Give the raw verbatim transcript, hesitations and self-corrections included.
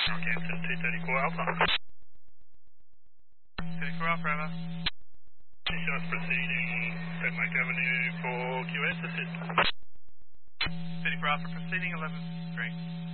Northampton two thirty-four Alpha. thirty-four Alpha, Alpha. Just proceeding, Denmark Avenue for Q S assist. thirty-four Alpha proceeding, eleven three.